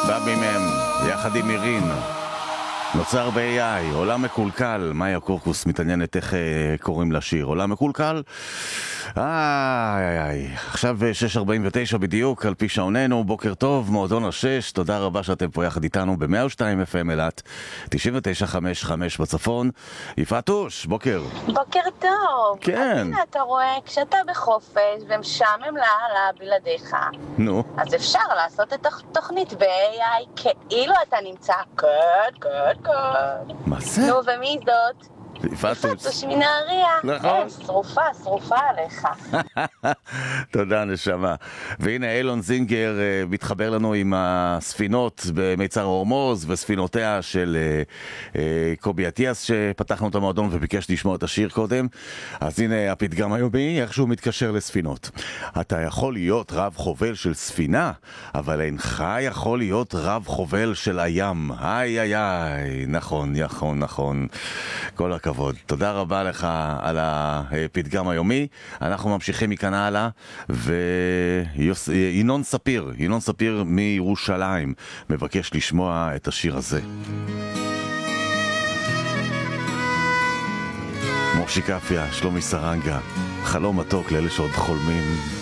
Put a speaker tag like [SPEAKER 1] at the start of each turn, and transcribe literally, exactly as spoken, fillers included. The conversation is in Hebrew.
[SPEAKER 1] בבי מהם, יחד עם מירין. נוצר ב-איי איי, עולם מקולקל. מאיה קורקוס מתעניינת איך אה, קוראים לשיר. עולם מקולקל? איי איי איי. עכשיו שש ארבעים ותשע בדיוק, על פי שעוננו. בוקר טוב, מועדון השש. תודה רבה שאתם פה יחד איתנו ב-מאה ושתיים אף אם אילת, תשעים ותשע חמש חמש בצפון. יפעת אוש, בוקר.
[SPEAKER 2] בוקר טוב.
[SPEAKER 1] כן.
[SPEAKER 2] אז הנה אתה רואה, כשאתה בחופש ומשעמם לאללה בלעדיך,
[SPEAKER 1] נו.
[SPEAKER 2] אז אפשר לעשות את התוכנית ב-איי איי כאילו אתה נמצא קוד, קוד, קוד.
[SPEAKER 1] מה זה?
[SPEAKER 2] נו, ומי זאת?
[SPEAKER 1] יפעת אוש.
[SPEAKER 2] יפעת אוש מנהריה.
[SPEAKER 1] נכון.
[SPEAKER 2] כן, שרופה, שרופה עליך.
[SPEAKER 1] תודה נשמה. והנה אילון זינגר uh, מתחבר לנו עם הספינות במיצר הורמוז וספינותיה של uh, uh, קובי אטיאס שפתחנו את המועדון וביקש לשמוע את השיר קודם. אז הנה הפתגם היומי, איך שהוא מתקשר לספינות. אתה יכול להיות רב חובל של ספינה, אבל אינך יכול להיות רב חובל של הים. איי איי איי, נכון, נכון, נכון. כל הכבוד. תודה רבה לך על הפתגם היומי. אנחנו ממשיכים מכאן הלאה, וינון ספיר, ינון ספיר מירושלים, מבקש לשמוע את השיר הזה. מורשי קפיה, שלומי סרנגה, חלום מתוק לאלה שעוד חולמים.